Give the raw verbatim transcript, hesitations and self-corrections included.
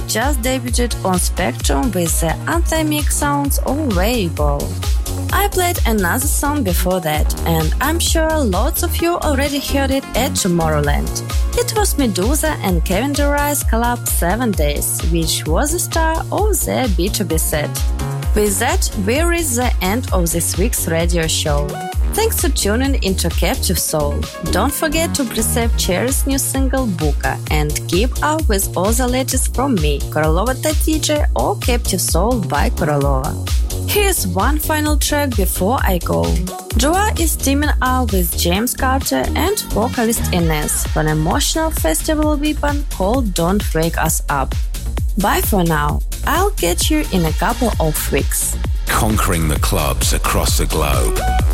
just debuted on Spectrum with the anthemic sounds of Variable. I played another song before that, and I'm sure lots of you already heard it at Tomorrowland. It was Medusa and Kevin DeRice collab seven days, which was the star of their B two B set. With that, we reach the end of this week's radio show. Thanks for tuning into Captive Soul. Don't forget to pre-save Cherry's new single Buka and keep up with all the latest from me, Korolova Tatija or Captive Soul by Korolova. Here's one final track before I go. Joa is teaming up with James Carter and vocalist Ines for an emotional festival weapon called Don't Wake Us Up. Bye for now. I'll catch you in a couple of weeks. Conquering the clubs across the globe.